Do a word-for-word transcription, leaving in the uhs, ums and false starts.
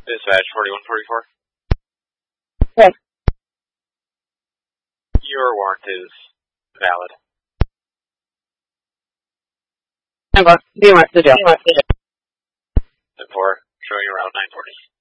Dispatch forty-one forty-four. Okay. Your warrant is valid. I'm going. Do you want to do? ten four, showing around nine forty.